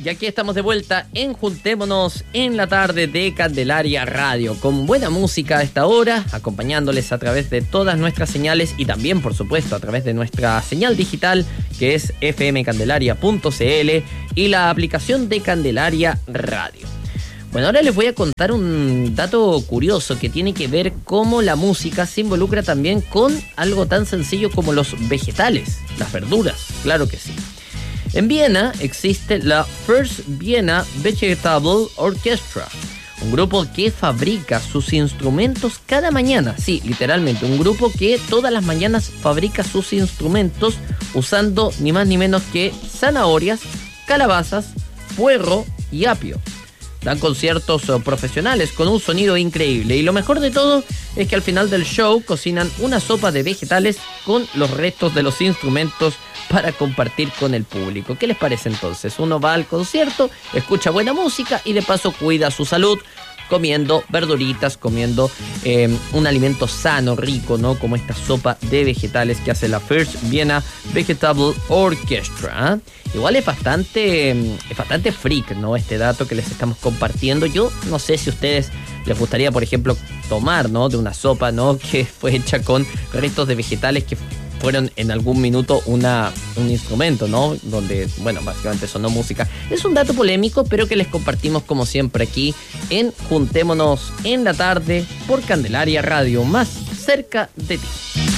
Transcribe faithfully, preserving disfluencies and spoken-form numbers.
Y aquí estamos de vuelta en Juntémonos en la tarde de Candelaria Radio, con buena música a esta hora, acompañándoles a través de todas nuestras señales y también, por supuesto, a través de nuestra señal digital, que es efe eme candelaria punto ce ele, y la aplicación de Candelaria Radio. Bueno, ahora les voy a contar un dato curioso que tiene que ver cómo la música se involucra también con algo tan sencillo como los vegetales, las verduras, claro que sí. En Viena existe la First Vienna Vegetable Orchestra, un grupo que fabrica sus instrumentos cada mañana. Sí, literalmente, un grupo que todas las mañanas fabrica sus instrumentos usando ni más ni menos que zanahorias, calabazas, puerro y apio. Dan conciertos profesionales con un sonido increíble y lo mejor de todo es que al final del show cocinan una sopa de vegetales con los restos de los instrumentos para compartir con el público. ¿Qué les parece entonces? Uno va al concierto, escucha buena música y de paso cuida su salud comiendo verduritas, comiendo eh, un alimento sano, rico, ¿no? Como esta sopa de vegetales que hace la First Vienna Vegetable Orchestra, ¿eh? Igual es bastante, es bastante freak, ¿no? Este dato que les estamos compartiendo. Yo no sé si a ustedes les gustaría, por ejemplo, tomar, ¿no? De una sopa, ¿no? Que fue hecha con restos de vegetales que fueron en algún minuto una, un instrumento, ¿no? Donde, bueno, básicamente sonó música. Es un dato polémico, pero que les compartimos como siempre aquí en Juntémonos en la tarde por Candelaria Radio, más cerca de ti.